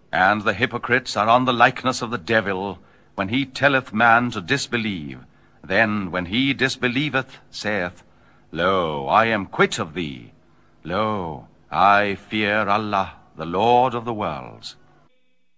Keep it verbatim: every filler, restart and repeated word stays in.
And the hypocrites are on the likeness of the devil, when he telleth man to disbelieve. Then, when he disbelieveth, saith, Lo, I am quit of thee. Lo, I fear Allah, the Lord of the worlds.